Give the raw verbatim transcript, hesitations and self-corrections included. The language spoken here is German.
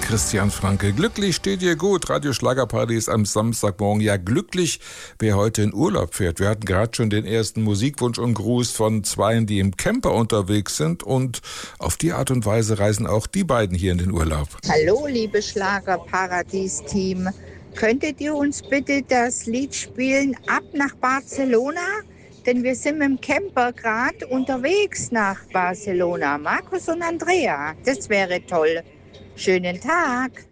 Christian Franke. Glücklich steht ihr gut. Radio Schlagerparty ist am Samstagmorgen. Ja, glücklich, wer heute in Urlaub fährt. Wir hatten gerade schon den ersten Musikwunsch und Gruß von Zweien, die im Camper unterwegs sind. Und auf die Art und Weise reisen auch die beiden hier in den Urlaub. Hallo, liebe Schlagerparadies-Team. Könntet ihr uns bitte das Lied spielen Ab nach Barcelona? Denn wir sind mit dem Camper gerade unterwegs nach Barcelona. Markus und Andrea. Das wäre toll. Schönen Tag.